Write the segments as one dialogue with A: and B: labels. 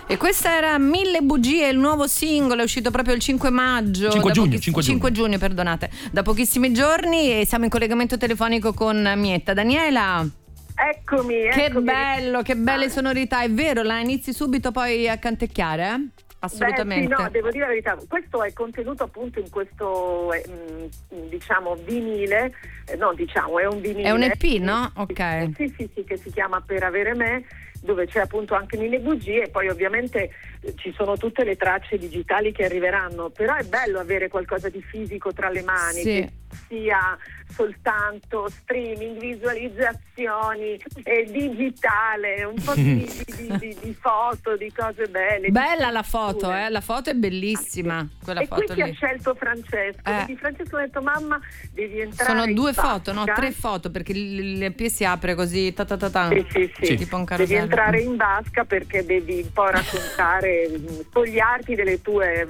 A: E questa era 1000 bugie, il nuovo singolo, è uscito proprio il 5 maggio. 5 giugno, perdonate. Da pochissimi giorni, e siamo in collegamento telefonico con Mietta. Daniela.
B: Eccomi.
A: Che bello, che belle sonorità. È vero, la inizi subito poi a canticchiare? Assolutamente.
B: Beh, sì, no, devo dire la verità, questo è contenuto appunto in questo diciamo vinile, è un vinile.
A: È un EP, no? Ok.
B: Sì, che si chiama Per avere me, dove c'è appunto anche 1000 bugie, e poi ovviamente ci sono tutte le tracce digitali che arriveranno, però è bello avere qualcosa di fisico tra le mani, che sia soltanto streaming, visualizzazioni, digitale, un po' di foto, di cose belle.
A: Bella la foto, la foto è bellissima. Quella
B: e
A: foto
B: qui ti
A: lì
B: ha scelto Francesco. Quindi Francesco ha detto: mamma, devi entrare.
A: Sono due
B: in
A: foto,
B: vasca.
A: 3 foto, perché l'EP si apre così
B: Sì.
A: tipo un carosello.
B: Devi entrare in vasca perché devi un po' raccontare, spogliarti delle tue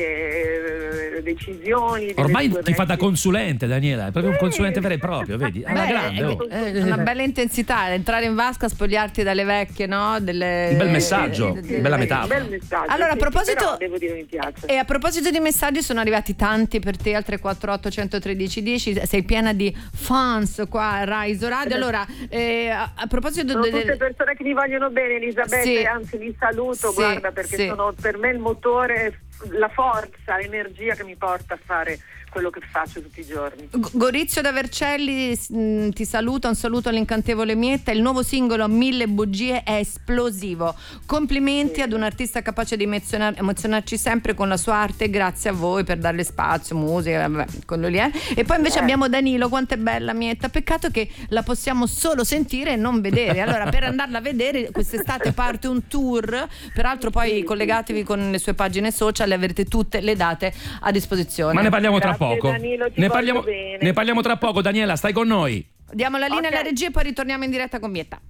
B: vecchie decisioni.
C: Ormai ti fa da consulente, Daniela, è proprio un consulente vero e proprio, vedi? Alla grande.
A: Una bella intensità, entrare in vasca, spogliarti dalle vecchie, no?
C: Un bel messaggio, bella metafora.
A: Allora, a proposito,
B: però, devo dire, mi piace.
A: E a proposito di messaggi, sono arrivati tanti per te al 348 113 10. Sei piena di fans qua a Rai Radio. Allora, a proposito
B: sono tutte persone che mi vogliono bene, Elisabetta, anzi li saluto, guarda, perché sono per me il motore, la forza, l'energia che mi porta a fare quello che faccio tutti i giorni.
A: Gorizio da Vercelli ti saluta, un saluto all'incantevole Mietta. Il nuovo singolo 1000 bugie è esplosivo. Complimenti ad un artista capace di emozionarci sempre con la sua arte. Grazie a voi per darle spazio, musica, quello lì è. E poi invece abbiamo Danilo. Quanto è bella Mietta, peccato che la possiamo solo sentire e non vedere. Allora, per andarla a vedere quest'estate parte un tour, peraltro poi collegatevi con le sue pagine social e avrete tutte le date a disposizione.
C: Ma ne parliamo tra poco.
B: Danilo,
C: ne parliamo tra poco. Daniela, stai con noi.
A: Diamo la linea alla regia e poi ritorniamo in diretta con Mietta.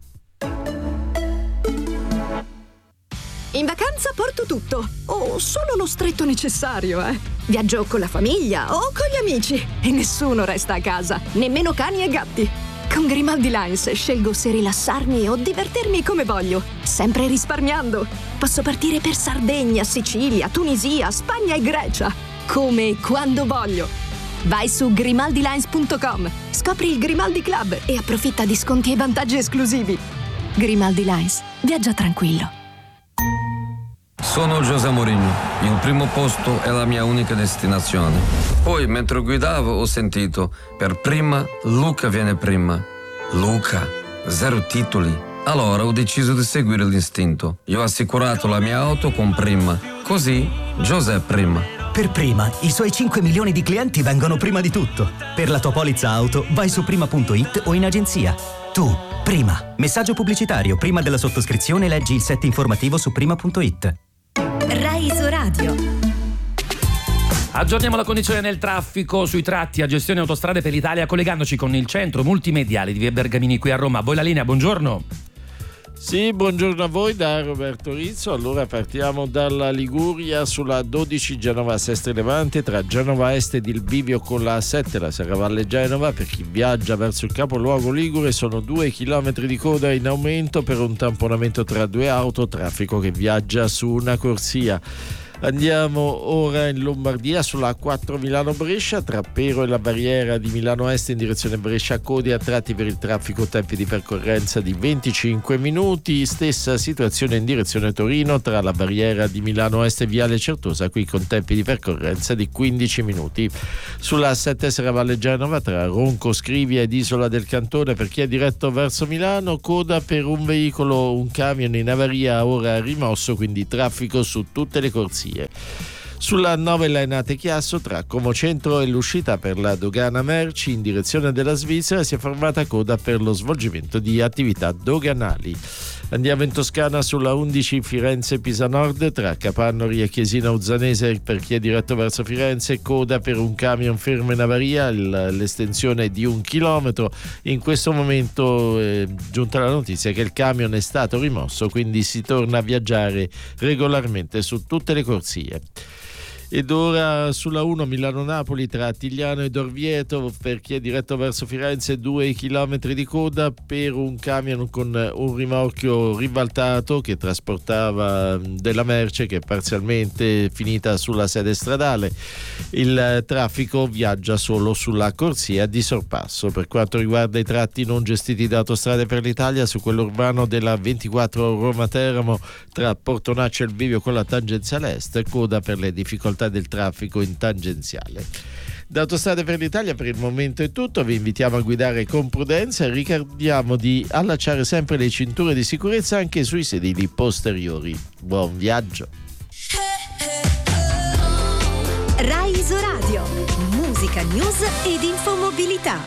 D: In vacanza porto tutto, o solo lo stretto necessario, Viaggio con la famiglia o con gli amici e nessuno resta a casa, nemmeno cani e gatti. Con Grimaldi Lines scelgo se rilassarmi o divertirmi come voglio, sempre risparmiando. Posso partire per Sardegna, Sicilia, Tunisia, Spagna e Grecia, come e quando voglio. Vai su grimaldilines.com, scopri il Grimaldi Club e approfitta di sconti e vantaggi esclusivi. Grimaldi Lines, viaggia tranquillo.
E: Sono José Mourinho, il primo posto è la mia unica destinazione. Poi, mentre guidavo, ho sentito, per prima, Luca viene prima. Luca, 0 titoli. Allora ho deciso di seguire l'istinto. Io ho assicurato la mia auto con Prima. Così, José prima.
F: Per Prima, i suoi 5 milioni di clienti vengono prima di tutto. Per la tua polizza auto, vai su prima.it o in agenzia. Tu, Prima. Messaggio pubblicitario. Prima della sottoscrizione leggi il set informativo su prima.it.
G: Rai Radio.
C: Aggiorniamo la condizione nel traffico sui tratti a gestione autostrade per l'Italia, collegandoci con il centro multimediale di via Bergamini qui a Roma. Voi la linea, buongiorno.
H: Sì, buongiorno a voi da Roberto Rizzo. Allora partiamo dalla Liguria sulla 12 Genova Sestri Levante tra Genova Est ed il bivio con la A7, la Serravalle Genova. Per chi viaggia verso il capoluogo ligure sono 2 chilometri di coda in aumento per un tamponamento tra 2 auto, traffico che viaggia su una corsia. Andiamo ora in Lombardia sulla A4 Milano-Brescia tra Pero e la barriera di Milano Est in direzione Brescia, code a tratti per il traffico, tempi di percorrenza di 25 minuti. Stessa situazione in direzione Torino tra la barriera di Milano Est e Viale Certosa, qui con tempi di percorrenza di 15 minuti. Sulla A7 Serravalle Genova tra Ronco Scrivia ed Isola del Cantone per chi è diretto verso Milano, coda per un veicolo, un camion in avaria ora rimosso, quindi traffico su tutte le corsie. Sulla 9 Lainate Chiasso tra Como Centro e l'uscita per la dogana merci in direzione della Svizzera si è formata coda per lo svolgimento di attività doganali. Andiamo in Toscana sulla 11 Firenze-Pisa Nord tra Capannori e Chiesina Uzzanese per chi è diretto verso Firenze, coda per un camion fermo in avaria, l'estensione è di 1 chilometro. In questo momento è giunta la notizia che il camion è stato rimosso, quindi si torna a viaggiare regolarmente su tutte le corsie. Ed ora sulla 1 Milano-Napoli tra Attigliano e Orvieto, per chi è diretto verso Firenze 2 chilometri di coda per un camion con un rimorchio ribaltato che trasportava della merce che è parzialmente finita sulla sede stradale. Il traffico viaggia solo sulla corsia di sorpasso. Per quanto riguarda i tratti non gestiti da Autostrade per l'Italia, su quello urbano della 24 Roma-Teramo tra Portonaccio e il Bivio con la tangenziale est, coda per le difficoltà del traffico in tangenziale. Da Autostrade per l'Italia per il momento è tutto, vi invitiamo a guidare con prudenza e ricordiamo di allacciare sempre le cinture di sicurezza anche sui sedili posteriori. Buon viaggio.
G: Rai Isoradio, musica, news ed infomobilità.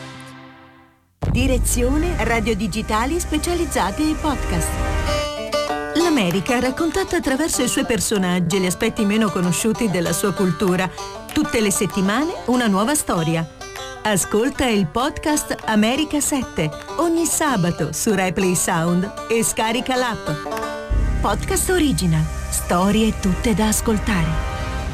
G: Direzione radio digitali specializzate ai podcast. L'America raccontata attraverso i suoi personaggi e gli aspetti meno conosciuti della sua cultura. Tutte le settimane una nuova storia. Ascolta il podcast America 7 ogni sabato su Replay Sound e scarica l'app. Podcast Original. Storie tutte da ascoltare.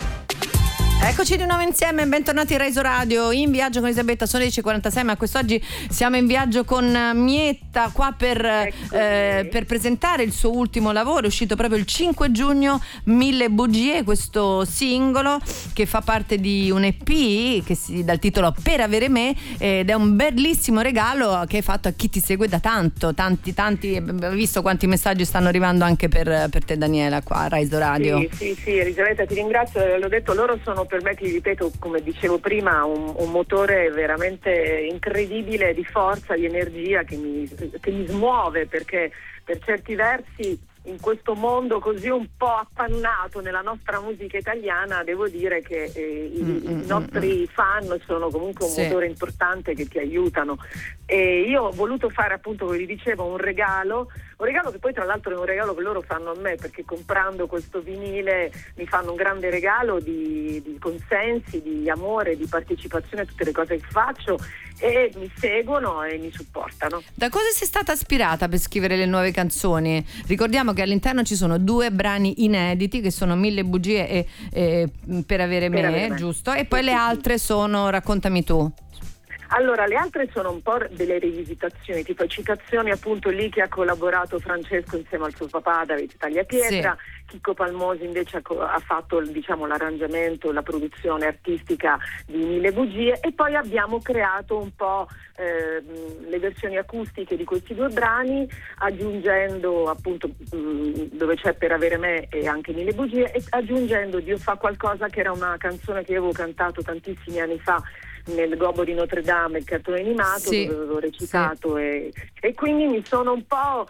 A: Eccoci di nuovo insieme, bentornati a Reso Radio, in viaggio con Elisabetta, sono 10:46, ma quest'oggi siamo in viaggio con Mietta qua per presentare il suo ultimo lavoro, uscito proprio il 5 giugno, 1000 bugie, questo singolo che fa parte di un EP che dal titolo Per avere me, ed è un bellissimo regalo che hai fatto a chi ti segue da tanti, abbiamo visto quanti messaggi stanno arrivando anche per te Daniela qua a Reso Radio.
B: Sì, Elisabetta, ti ringrazio, l'ho detto, loro sono per me, ti ripeto, come dicevo prima, un motore veramente incredibile di forza, di energia che mi smuove, perché per certi versi in questo mondo così un po' appannato nella nostra musica italiana, devo dire che i nostri fan sono comunque un motore importante che ti aiutano, e io ho voluto fare, appunto, come vi dicevo, un regalo che poi tra l'altro è un regalo che loro fanno a me, perché comprando questo vinile mi fanno un grande regalo di consensi, di amore, di partecipazione a tutte le cose che faccio, e mi seguono e mi supportano.
A: Da cosa sei stata ispirata per scrivere le nuove canzoni? Ricordiamo che all'interno ci sono 2 brani inediti che sono 1000 bugie e Per avere me, giusto? E poi le altre sono Raccontami tu.
B: Allora, le altre sono un po' delle rivisitazioni, tipo citazioni, appunto, lì che ha collaborato Francesco insieme al suo papà Davide Tagliapietra, Chicco Palmosi invece ha fatto, diciamo, l'arrangiamento, la produzione artistica di 1000 bugie, e poi abbiamo creato un po' le versioni acustiche di questi 2 brani, aggiungendo, appunto, dove c'è Per avere me e anche 1000 bugie, e aggiungendo Dio fa qualcosa, che era una canzone che avevo cantato tantissimi anni fa nel Gobbo di Notre Dame, il cartone animato, dove avevo recitato, e quindi mi sono un po'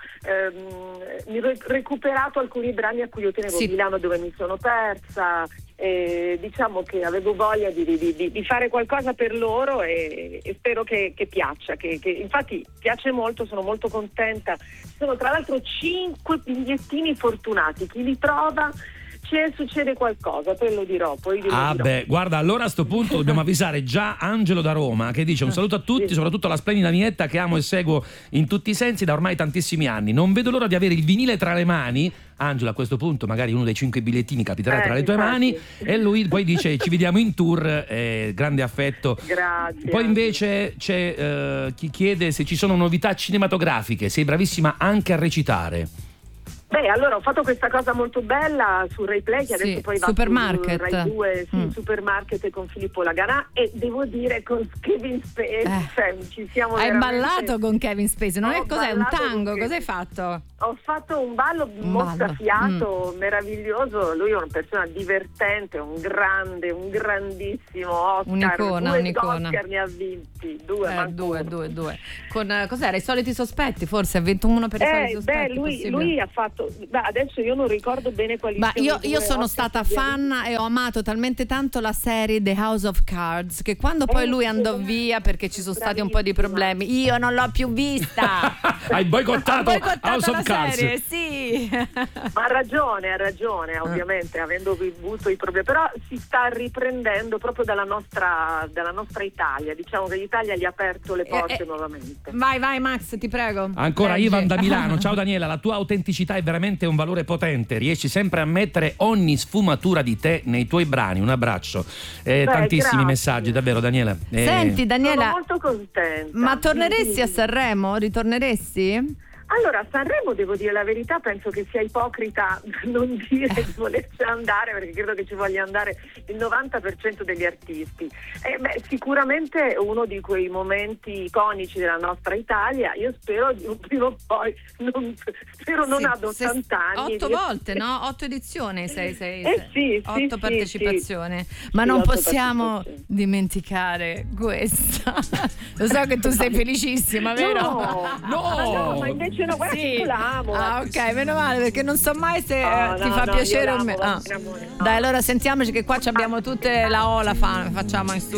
B: recuperato alcuni brani a cui io tenevo, Milano dove mi sono persa, diciamo che avevo voglia di fare qualcosa per loro, e spero che piaccia, che infatti piace molto, sono molto contenta. Sono tra l'altro 5 bigliettini fortunati, chi li trova succede qualcosa, te lo dirò, poi dirò.
C: Beh, guarda, allora a sto punto dobbiamo avvisare già Angelo da Roma, che dice un saluto a tutti, soprattutto alla splendida Mietta, che amo e seguo in tutti i sensi da ormai tantissimi anni. Non vedo l'ora di avere il vinile tra le mani. Angelo, a questo punto magari uno dei 5 bigliettini capiterà tra le tue mani, e lui poi dice ci vediamo in tour, grande affetto.
B: Grazie.
C: Poi invece c'è chi chiede se ci sono novità cinematografiche, sei bravissima anche a recitare.
B: Beh, allora ho fatto questa cosa molto bella su Rai Play, che adesso poi va
A: Supermarket.
B: su Rai 2, Supermarket con Filippo Laganà, e devo dire con Kevin Spacey, cioè, ci siamo
A: veramente... Hai ballato con Kevin Spacey, non è cos'è? Un tango? Cosa hai fatto?
B: Ho fatto un ballo mozzafiato, meraviglioso. Lui è una persona divertente, un grandissimo Oscar.
A: Un'icona.
B: Oscar ne ha vinti, 2.
A: Con cos'era? I soliti sospetti, forse ha vinto uno per i soliti sospetti.
B: Lui ha fatto, adesso io non ricordo bene quali sono.
A: Io sono stata fan e ho amato talmente tanto la serie The House of Cards, che quando poi lui andò via perché ci sono stati un po' di problemi, io non l'ho più vista.
C: Hai boicottato House of Cards.
A: Serie, sì.
B: Ma ha ragione, ovviamente, avendo avuto i problemi, però si sta riprendendo proprio dalla nostra Italia, diciamo che l'Italia gli ha aperto le porte nuovamente.
A: Vai Max, ti prego.
C: Ancora Ivan da Milano. Ciao Daniela, la tua autenticità è veramente un valore potente, riesci sempre a mettere ogni sfumatura di te nei tuoi brani. Un abbraccio. Tantissimi
B: grazie.
C: messaggi, davvero, Daniela.
A: Senti, Daniela,
B: sono molto contenta.
A: ma torneresti a Sanremo? Ritorneresti?
B: Allora, a Sanremo, devo dire la verità, penso che sia ipocrita non dire di volerci andare, perché credo che ci voglia andare il 90% degli artisti. Sicuramente uno di quei momenti iconici della nostra Italia. Io spero di un prima o poi, non ad 80 anni.
A: 8 volte, no? 8 edizioni, 8 partecipazioni.
B: Sì.
A: Ma
B: Sì,
A: non
B: 8
A: possiamo dimenticare questa. Lo so che tu sei felicissima, vero?
B: No, ma invece no, guarda,
A: Sì.
B: l'amo.
A: Ok, meno male, perché non so mai se ti fa
B: no,
A: piacere
B: io
A: o
B: l'amo,
A: meno.
B: va in amore.
A: Dai, allora sentiamoci che qua abbiamo tutte la ola facciamo in studio.